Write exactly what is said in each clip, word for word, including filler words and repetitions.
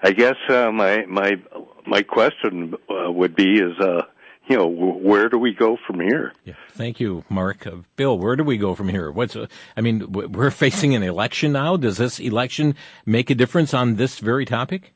I guess uh, my my my question uh, would be is, uh, you know, where do we go from here? Yeah, thank you, Mark. Uh, Bill, where do we go from here? What's uh, I mean, we're facing an election now. Does this election make a difference on this very topic?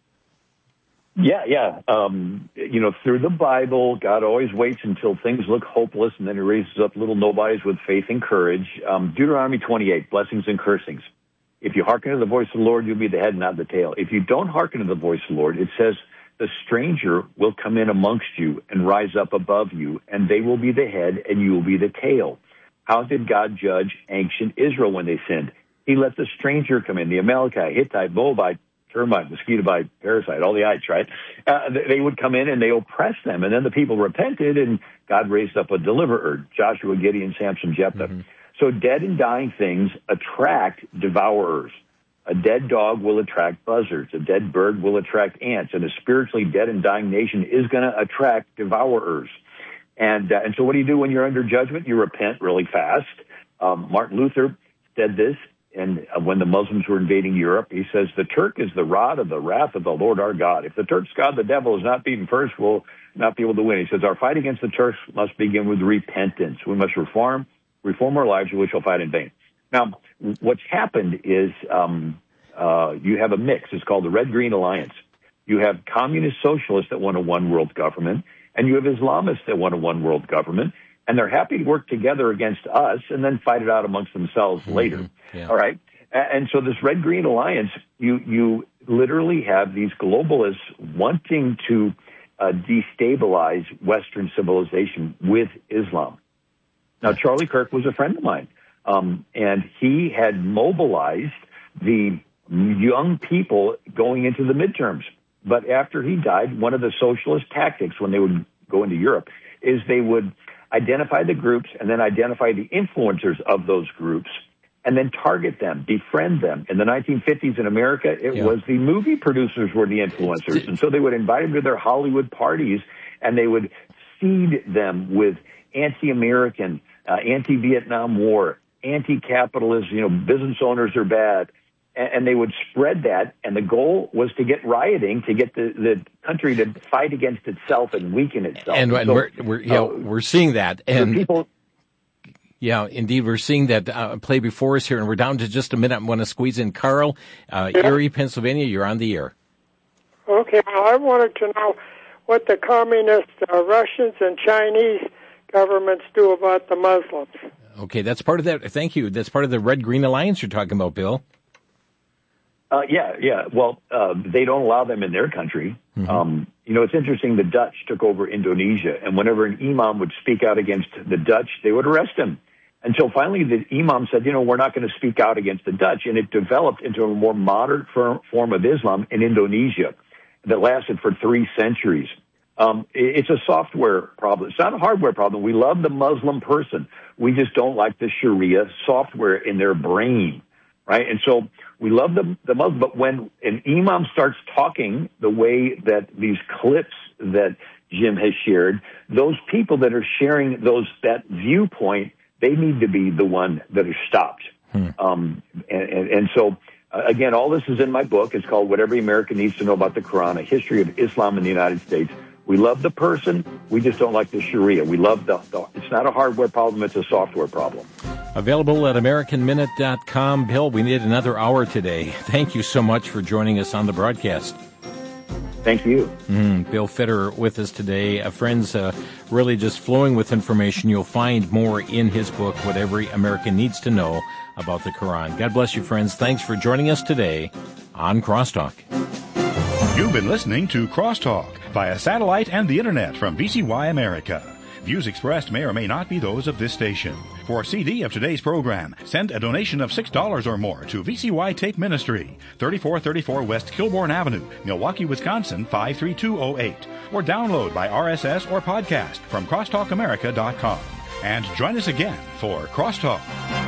Yeah, yeah. Um, you know, through the Bible, God always waits until things look hopeless, and then he raises up little nobodies with faith and courage. Um, Deuteronomy twenty-eight, blessings and cursings. If you hearken to the voice of the Lord, you'll be the head, not the tail. If you don't hearken to the voice of the Lord, it says the stranger will come in amongst you and rise up above you, and they will be the head, and you will be the tail. How did God judge ancient Israel when they sinned? He let the stranger come in, the Amalekite, Hittite, Moabite, termite, mosquito bite, parasite, all the ites, right? Uh, they would come in and they oppressed them. And then the people repented and God raised up a deliverer, Joshua, Gideon, Samson, Jephthah. Mm-hmm. So dead and dying things attract devourers. A dead dog will attract buzzards. A dead bird will attract ants. And a spiritually dead and dying nation is going to attract devourers. And, uh, and so what do you do when you're under judgment? You repent really fast. Um, Martin Luther said this. And when the Muslims were invading Europe, he says, the Turk is the rod of the wrath of the Lord our God. If the Turk's God, the devil, is not beaten first, we'll not be able to win. He says, our fight against the Turks must begin with repentance. We must reform, reform our lives, or we shall fight in vain. Now, what's happened is um, uh, you have a mix. It's called the Red-Green Alliance. You have communist socialists that want a one-world government, and you have Islamists that want a one-world government. And they're happy to work together against us and then fight it out amongst themselves mm-hmm. later. Yeah. All right. And so this Red-Green Alliance, you, you literally have these globalists wanting to uh, destabilize Western civilization with Islam. Now, Charlie Kirk was a friend of mine, um, and he had mobilized the young people going into the midterms. But after he died, one of the socialist tactics when they would go into Europe is they would identify the groups and then identify the influencers of those groups and then target them, befriend them. In the nineteen fifties in America, it yeah. was the movie producers were the influencers. And so they would invite them to their Hollywood parties and they would seed them with anti-American, uh, anti-Vietnam War, anti-capitalist, you know, business owners are bad. And they would spread that, and the goal was to get rioting, to get the, the country to fight against itself and weaken itself. And, and so, we're we're yeah, uh, we're seeing that, and people, yeah, indeed, we're seeing that uh, play before us here, and we're down to just a minute. I want to squeeze in Carl, uh, yeah. Erie, Pennsylvania. You're on the air. Okay, well, I wanted to know what the communist uh, Russians and Chinese governments do about the Muslims. Okay, that's part of that. Thank you. That's part of the Red-Green Alliance you're talking about, Bill. Uh, yeah, yeah. Well, uh, they don't allow them in their country. Mm-hmm. Um, you know, it's interesting. The Dutch took over Indonesia, and whenever an imam would speak out against the Dutch, they would arrest him. Until finally the imam said, you know, we're not going to speak out against the Dutch. And it developed into a more moderate form of Islam in Indonesia that lasted for three centuries. Um, it's a software problem. It's not a hardware problem. We love the Muslim person. We just don't like the Sharia software in their brain. Right? And so we love the, the Muslim, but when an imam starts talking the way that these clips that Jim has shared, those people that are sharing those, that viewpoint, they need to be the one that are stopped. Hmm. Um, and, and, and so, uh, again, all this is in my book. It's called What Every American Needs to Know About the Quran, A History of Islam in the United States. We love the person. We just don't like the Sharia. We love the, the it's not a hardware problem. It's a software problem. Available at American Minute dot com. Bill, we need another hour today. Thank you so much for joining us on the broadcast. Thank you. Mm, Bill Fitter with us today. Uh, friends, uh, really just flowing with information. You'll find more in his book, What Every American Needs to Know About the Quran. God bless you, friends. Thanks for joining us today on Crosstalk. You've been listening to Crosstalk via satellite and the Internet from V C Y America. Views expressed may or may not be those of this station. For a C D of today's program, send a donation of six dollars or more to V C Y Tape Ministry, thirty-four thirty-four West Kilbourne Avenue, Milwaukee, Wisconsin, five three two oh eight. Or download by R S S or podcast from crosstalk america dot com. And join us again for Crosstalk.